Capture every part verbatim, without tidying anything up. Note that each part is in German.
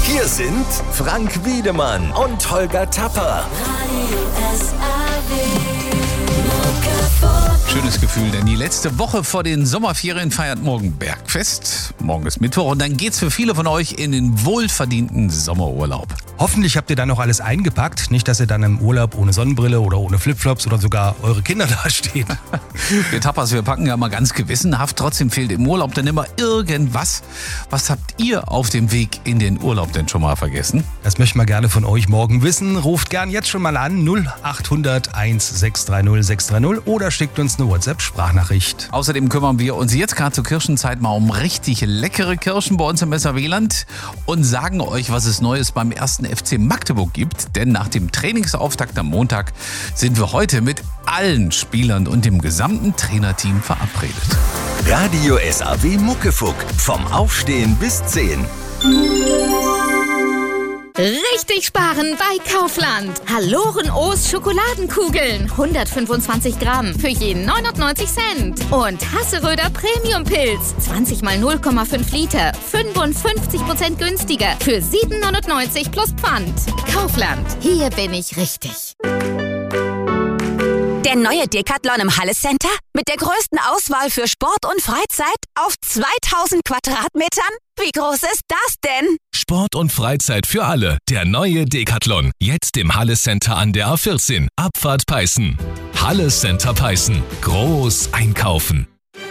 Hier sind Frank Wiedemann und Holger Tapper. Schönes Gefühl, denn die letzte Woche vor den Sommerferien feiert morgen Bergfest. Morgen ist Mittwoch und dann geht's für viele von euch in den wohlverdienten Sommerurlaub. Hoffentlich habt ihr dann noch alles eingepackt. Nicht, dass ihr dann im Urlaub ohne Sonnenbrille oder ohne Flipflops oder sogar eure Kinder dastehen. Wir Tappers, wir packen ja mal ganz gewissenhaft. Trotzdem fehlt im Urlaub dann immer irgendwas. Was habt ihr auf dem Weg in den Urlaub denn schon mal vergessen? Das möchten wir gerne von euch morgen wissen. Ruft gern jetzt schon mal an null acht hundert eins sechs drei null sechs drei null oder schickt uns eine WhatsApp-Sprachnachricht. Außerdem kümmern wir uns jetzt gerade zur Kirschenzeit mal um richtig leckere Kirschen bei uns im S A W-Land und sagen euch, was es Neues beim ersten F C Magdeburg gibt. Denn nach dem Trainingsauftakt am Montag sind wir heute mit allen Spielern und dem gesamten Trainerteam verabredet. Radio S A W Muckefuck. Vom Aufstehen bis zehn. Richtig sparen bei Kaufland. Haloren O's Schokoladenkugeln. hundertfünfundzwanzig Gramm für je neunundneunzig Cent. Und Hasseröder Premium Pilz. zwanzig mal null Komma fünf Liter. fünfundfünfzig Prozent günstiger. Für sieben neunundneunzig plus Pfand. Kaufland. Hier bin ich richtig. Der neue Decathlon im Halle Center? Mit der größten Auswahl für Sport und Freizeit auf zweitausend Quadratmetern? Wie groß ist das denn? Sport und Freizeit für alle. Der neue Decathlon. Jetzt im Halle Center an der A vierzehn. Abfahrt Peißen. Halle Center Peißen. Groß einkaufen.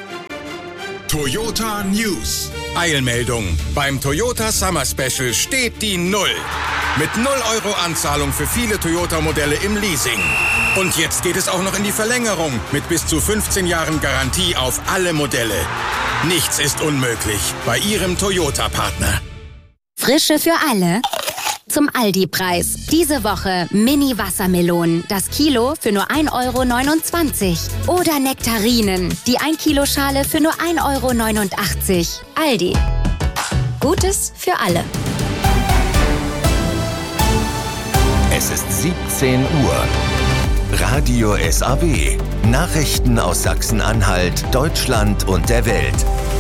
Toyota News. Eilmeldung. Beim Toyota Summer Special steht die Null. Mit null Euro Anzahlung für viele Toyota-Modelle im Leasing. Und jetzt geht es auch noch in die Verlängerung mit bis zu fünfzehn Jahren Garantie auf alle Modelle. Nichts ist unmöglich bei Ihrem Toyota-Partner. Frische für alle. Zum Aldi-Preis. Diese Woche Mini-Wassermelonen. Das Kilo für nur ein Euro neunundzwanzig. Oder Nektarinen. Die ein Kilo Schale für nur ein Euro neunundachtzig. Aldi. Gutes für alle. Es ist siebzehn Uhr. Radio S A W. Nachrichten aus Sachsen-Anhalt, Deutschland und der Welt.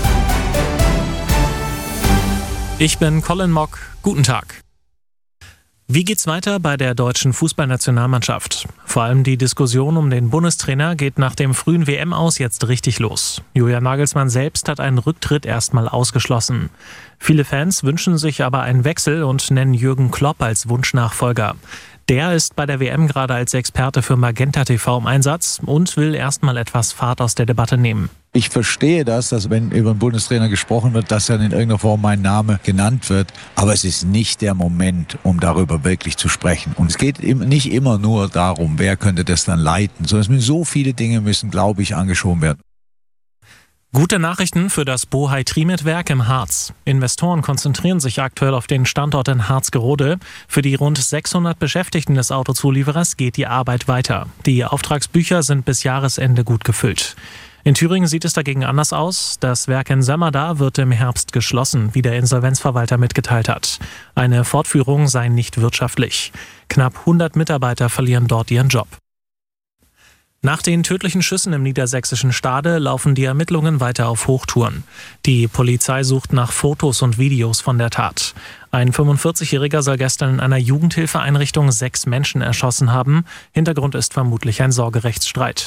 Ich bin Colin Mock. Guten Tag. Wie geht's weiter bei der deutschen Fußballnationalmannschaft? Vor allem die Diskussion um den Bundestrainer geht nach dem frühen W M-Aus jetzt richtig los. Julian Nagelsmann selbst hat einen Rücktritt erstmal ausgeschlossen. Viele Fans wünschen sich aber einen Wechsel und nennen Jürgen Klopp als Wunschnachfolger. Der ist bei der W M gerade als Experte für Magenta T V im Einsatz und will erstmal etwas Fahrt aus der Debatte nehmen. Ich verstehe das, dass wenn über einen Bundestrainer gesprochen wird, dass dann in irgendeiner Form mein Name genannt wird. Aber es ist nicht der Moment, um darüber wirklich zu sprechen. Und es geht nicht immer nur darum, wer könnte das dann leiten, sondern es müssen so viele Dinge müssen, glaube ich, angeschoben werden. Gute Nachrichten für das Bohai-Trimet-Werk im Harz. Investoren konzentrieren sich aktuell auf den Standort in Harzgerode. Für die rund sechshundert Beschäftigten des Autozulieferers geht die Arbeit weiter. Die Auftragsbücher sind bis Jahresende gut gefüllt. In Thüringen sieht es dagegen anders aus. Das Werk in Sömmerda wird im Herbst geschlossen, wie der Insolvenzverwalter mitgeteilt hat. Eine Fortführung sei nicht wirtschaftlich. Knapp hundert Mitarbeiter verlieren dort ihren Job. Nach den tödlichen Schüssen im niedersächsischen Stade laufen die Ermittlungen weiter auf Hochtouren. Die Polizei sucht nach Fotos und Videos von der Tat. Ein fünfundvierzigjähriger soll gestern in einer Jugendhilfeeinrichtung sechs Menschen erschossen haben. Hintergrund ist vermutlich ein Sorgerechtsstreit.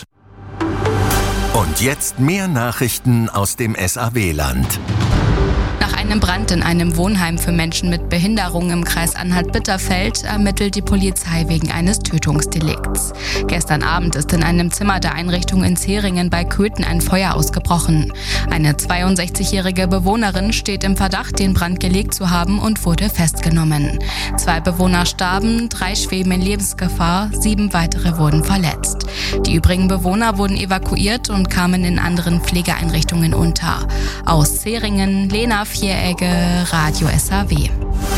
Und jetzt mehr Nachrichten aus dem S A W-Land. Nach einem Brand in einem Wohnheim für Menschen mit Behinderung im Kreis Anhalt-Bitterfeld ermittelt die Polizei wegen eines Tötungsdelikts. Gestern Abend ist in einem Zimmer der Einrichtung in Zeringen bei Köthen ein Feuer ausgebrochen. Eine zweiundsechzigjährige Bewohnerin steht im Verdacht, den Brand gelegt zu haben und wurde festgenommen. Zwei Bewohner starben, drei schweben in Lebensgefahr, sieben weitere wurden verletzt. Die übrigen Bewohner wurden evakuiert und kamen in anderen Pflegeeinrichtungen unter. Aus Zeringen, Lena Vieregge, Radio S A W.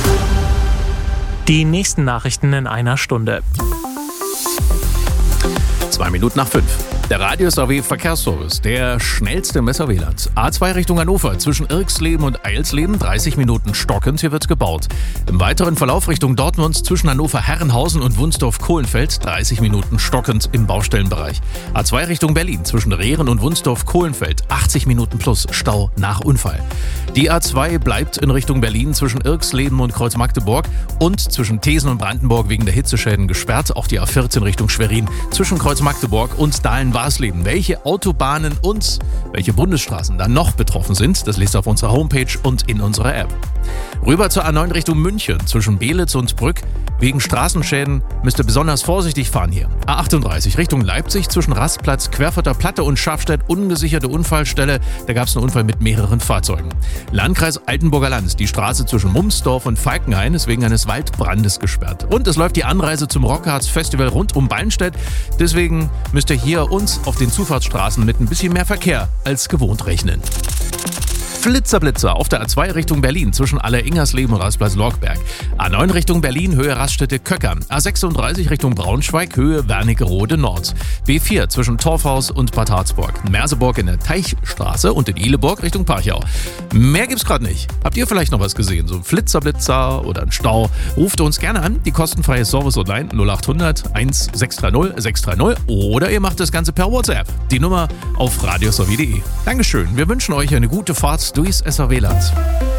Die nächsten Nachrichten in einer Stunde. Zwei Minuten nach fünf. Der Radio S A W Verkehrsservice, der schnellste im S A W-Land. A zwei Richtung Hannover, zwischen Irksleben und Eilsleben, dreißig Minuten stockend, hier wird gebaut. Im weiteren Verlauf Richtung Dortmund, zwischen Hannover-Herrenhausen und Wunsdorf-Kohlenfeld, dreißig Minuten stockend im Baustellenbereich. A zwei Richtung Berlin, zwischen Rehren und Wunsdorf-Kohlenfeld, achtzig Minuten plus Stau nach Unfall. Die A zwei bleibt in Richtung Berlin, zwischen Irksleben und Kreuz-Magdeburg und zwischen Thesen und Brandenburg wegen der Hitzeschäden gesperrt. Auch die A vierzehn Richtung Schwerin, zwischen Kreuz-Magdeburg und Dahlen-Warsleben. Welche Autobahnen und welche Bundesstraßen dann noch betroffen sind, das lest ihr auf unserer Homepage und in unserer App. Rüber zur A neun Richtung München, zwischen Belitz und Brück. Wegen Straßenschäden müsst ihr besonders vorsichtig fahren hier. A achtunddreißig Richtung Leipzig, zwischen Rastplatz, Querfurter Platte und Schafstedt, ungesicherte Unfallstelle. Da gab es einen Unfall mit mehreren Fahrzeugen. Landkreis Altenburger Land, die Straße zwischen Mumsdorf und Falkenhain ist wegen eines Waldbrandes gesperrt. Und es läuft die Anreise zum Rockharz Festival rund um Ballnstedt. Deswegen müsst ihr hier uns auf den Zufahrtsstraßen mit ein bisschen mehr Verkehr als gewohnt rechnen. Flitzerblitzer auf der A zwei Richtung Berlin, zwischen Aller-Ingersleben und Rastplatz Lorkberg. A neun Richtung Berlin, Höhe Raststätte Köckern. A sechsunddreißig Richtung Braunschweig, Höhe Wernigerode Nord. B vier zwischen Torfhaus und Bad Harzburg. Merseburg in der Teichstraße und in Ihleburg Richtung Parchau. Mehr gibt's gerade nicht. Habt ihr vielleicht noch was gesehen? So ein Flitzerblitzer oder ein Stau? Ruft uns gerne an. Die kostenfreie Service-Hotline null acht hundert sechs drei null sechs drei null oder ihr macht das Ganze per WhatsApp. Die Nummer auf radios punkt de. Dankeschön. Wir wünschen euch eine gute Fahrt durchs S A W-Land.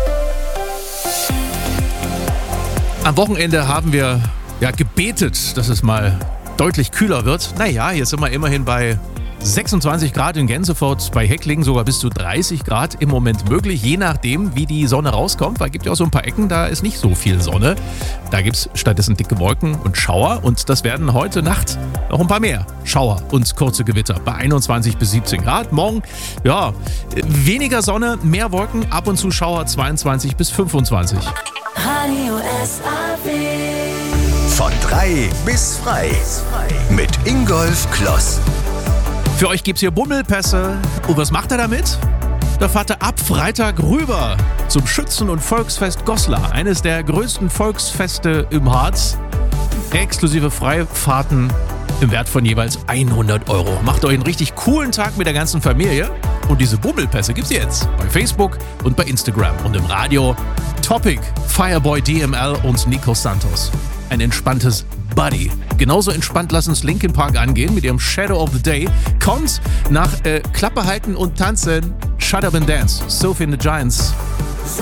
Am Wochenende haben wir ja gebetet, dass es mal deutlich kühler wird. Naja, hier sind wir immerhin bei sechsundzwanzig Grad in Gänsefurt, bei Hecklingen sogar bis zu dreißig Grad im Moment möglich, je nachdem, wie die Sonne rauskommt, weil es gibt ja auch so ein paar Ecken, da ist nicht so viel Sonne. Da gibt es stattdessen dicke Wolken und Schauer und das werden heute Nacht noch ein paar mehr Schauer und kurze Gewitter bei einundzwanzig bis siebzehn Grad. Morgen, ja, weniger Sonne, mehr Wolken, ab und zu Schauer zweiundzwanzig bis fünfundzwanzig. Radio S A W. Von drei bis frei mit Ingolf Kloss. Für euch gibt's hier Bummelpässe. Und was macht er damit? Da fahrt er ab Freitag rüber zum Schützen- und Volksfest Goslar. Eines der größten Volksfeste im Harz. Exklusive Freifahrten im Wert von jeweils hundert Euro. Macht euch einen richtig coolen Tag mit der ganzen Familie. Und diese Bummelpässe gibt's jetzt bei Facebook und bei Instagram. Und im Radio Topic, Fireboy D M L und Nico Santos. Ein entspanntes Buddy. Genauso entspannt lassen uns Linkin Park angehen mit ihrem Shadow of the Day. Kommt nach äh, Klappe halten und tanzen. Shut up and dance. Sophie and the Giants.